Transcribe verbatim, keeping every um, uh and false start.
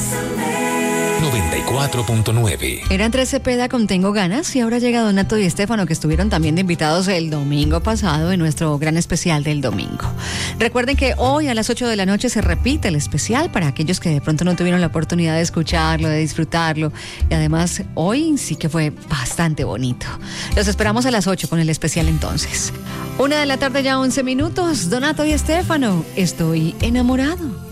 noventa y cuatro punto nueve. Eran tres Cepeda con Tengo Ganas y ahora llega Donato y Estefano, que estuvieron también de invitados el domingo pasado en nuestro gran especial del domingo. Recuerden que hoy a las ocho de la noche se repite el especial para aquellos que de pronto no tuvieron la oportunidad de escucharlo, de disfrutarlo. Y además hoy sí que fue bastante bonito. Los esperamos a las ocho con el especial entonces. Una de la tarde ya once minutos. Donato y Estefano, estoy enamorado.